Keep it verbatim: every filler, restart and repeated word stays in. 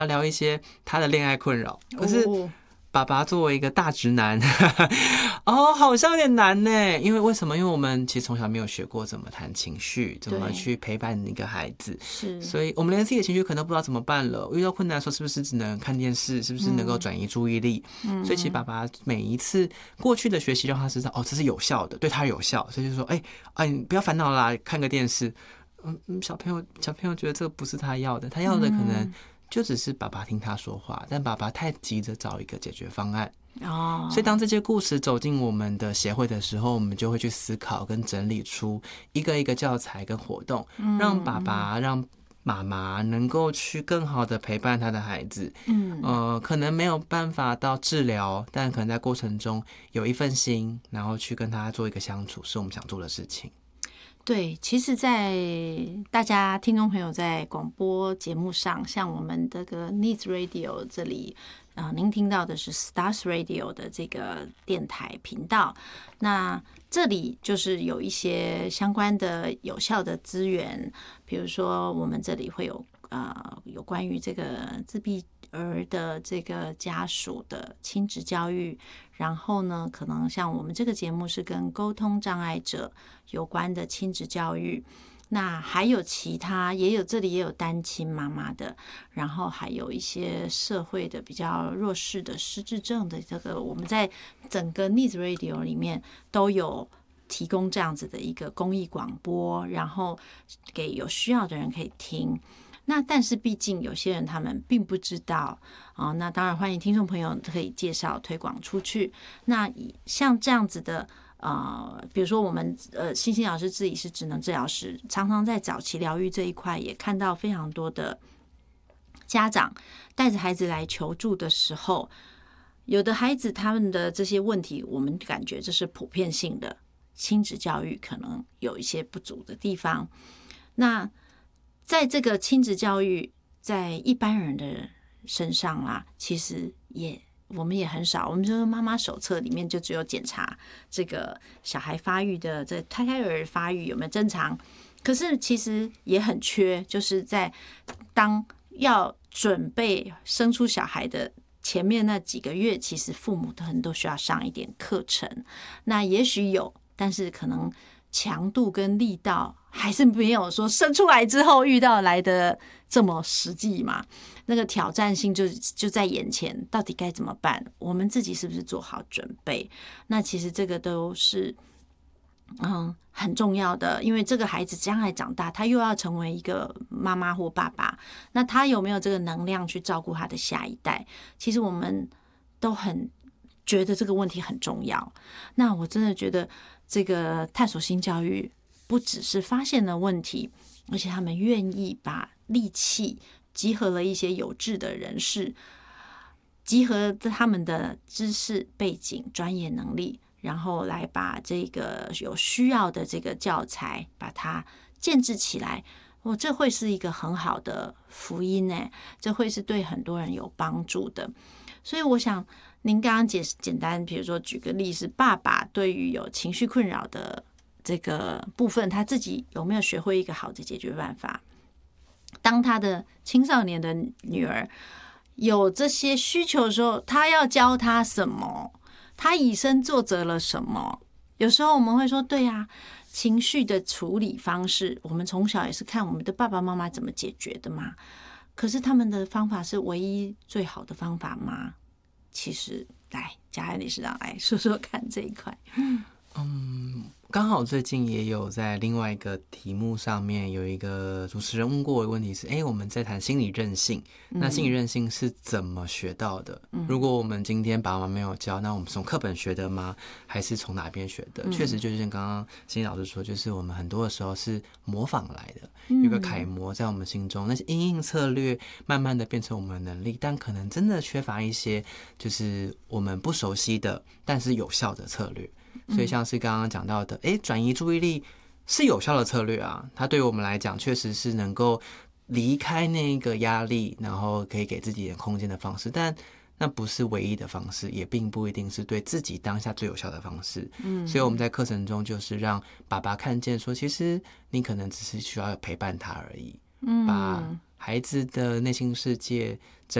聊一些他的恋爱困扰，可是爸爸作为一个大直男，哦，好像有点难呢。因为为什么？因为我们其实从小没有学过怎么谈情绪，怎么去陪伴一个孩子， 是， 所以我们连自己的情绪可能都不知道怎么办了。遇到困难的时候，是不是只能看电视？是不是能够转移注意力？嗯，所以其实爸爸每一次过去的学习让他知道，哦，这是有效的，对他有效，所以就说，哎、欸，哎，你不要烦恼啦，看个电视。嗯嗯，小朋友小朋友觉得这个不是他要的，他要的可能就只是爸爸听他说话，但爸爸太急着找一个解决方案。哦，所以当这些故事走进我们的协会的时候，我们就会去思考跟整理出一个一个教材跟活动，让爸爸让妈妈能够去更好的陪伴他的孩子。嗯，呃，可能没有办法到治疗，但可能在过程中有一份心，然后去跟他做一个相处，是我们想做的事情。 对，其实在大家听众朋友在广播节目上，像我们这个 Needs Radio 这里，呃，您听到的是 Stars Radio 的这个电台频道，那这里就是有一些相关的有效的资源，比如说我们这里会有呃有关于这个自闭儿的这个家属的亲职教育，然后呢，可能像我们这个节目是跟沟通障碍者有关的亲职教育，那还有其他也有这里也有单亲妈妈的，然后还有一些社会的比较弱势的失智症的这个，我们在整个 Needs Radio 里面都有提供这样子的一个公益广播，然后给有需要的人可以听。那但是毕竟有些人他们并不知道啊、哦，那当然欢迎听众朋友可以介绍推广出去。那像这样子的呃，比如说我们呃欣欣老师自己是职能治疗师，常常在早期疗愈这一块也看到非常多的家长带着孩子来求助的时候，有的孩子他们的这些问题，我们感觉这是普遍性的，亲子教育可能有一些不足的地方。那在这个亲子教育，在一般人的身上啊，其实也我们也很少。我们说妈妈手册里面就只有检查这个小孩发育的这胎胎儿发育有没有正常，可是其实也很缺，就是在当要准备生出小孩的前面那几个月，其实父母很都需要上一点课程。那也许有，但是可能强度跟力道还是没有说生出来之后遇到来的这么实际嘛，那个挑战性就就在眼前，到底该怎么办？我们自己是不是做好准备？那其实这个都是嗯很重要的，因为这个孩子将来长大，他又要成为一个妈妈或爸爸，那他有没有这个能量去照顾他的下一代？其实我们都很觉得这个问题很重要。那我真的觉得这个探索性教育不只是发现了问题，而且他们愿意把力气集合了一些有志的人士，集合他们的知识背景、专业能力，然后来把这个有需要的这个教材把它建制起来。哦，这会是一个很好的福音呢，这会是对很多人有帮助的。所以我想您刚刚简简单，比如说举个例，是爸爸对于有情绪困扰的这个部分，他自己有没有学会一个好的解决办法？当他的青少年的女儿有这些需求的时候，他要教他什么？他以身作则了什么？有时候我们会说，对啊，情绪的处理方式，我们从小也是看我们的爸爸妈妈怎么解决的嘛。可是他们的方法是唯一最好的方法吗？其实，来，嘉涵理事长来说说看这一块。 嗯，刚好最近也有在另外一个题目上面有一个主持人问过我的问题是：哎、欸，我们在谈心理韧性，那心理韧性是怎么学到的？嗯、如果我们今天爸妈没有教，那我们从课本学的吗？还是从哪边学的？确、嗯、实，就是像刚刚心理老师说，就是我们很多的时候是模仿来的，有个楷模在我们心中，那些因应策略慢慢的变成我们的能力，但可能真的缺乏一些就是我们不熟悉的但是有效的策略。所以像是刚刚讲到的，哎，转移注意力是有效的策略啊，它对于我们来讲确实是能够离开那个压力，然后可以给自己一点空间的方式，但那不是唯一的方式，也并不一定是对自己当下最有效的方式。嗯，所以我们在课程中就是让爸爸看见说，其实你可能只是需要陪伴他而已，嗯，把孩子的内心世界